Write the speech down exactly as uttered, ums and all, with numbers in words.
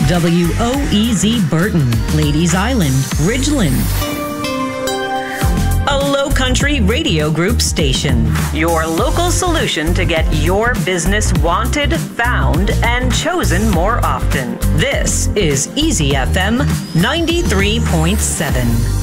W O E Z Burton, Ladies Island, Ridgeland. A Low Country Radio Group station. Your local solution to get your business wanted, found, and chosen more often. This is Easy F M ninety-three point seven.